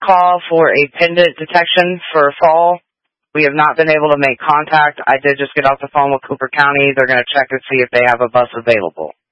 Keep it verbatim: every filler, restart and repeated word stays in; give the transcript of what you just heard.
call for a pendant detection for fall. We have not been able to make contact. I did just get off the phone with Cooper County. They're going to check and see if they have a bus available.